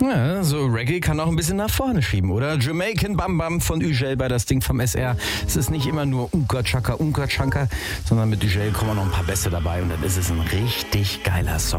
Ja, so Reggae kann auch ein bisschen nach vorne schieben, oder? Jamaican Bam Bam von Ugel bei das Ding vom SR. Es ist nicht immer nur Unka Chaka, sondern mit Ugel kommen noch ein paar Bässe dabei und dann ist es ein richtig geiler Song.